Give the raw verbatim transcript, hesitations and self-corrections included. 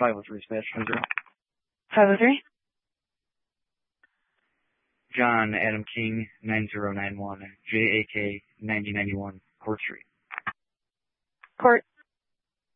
five oh three Spanish twenty. five oh three? John Adam King, nine zero nine one, J A K ninety ninety-one, Court Street. Court.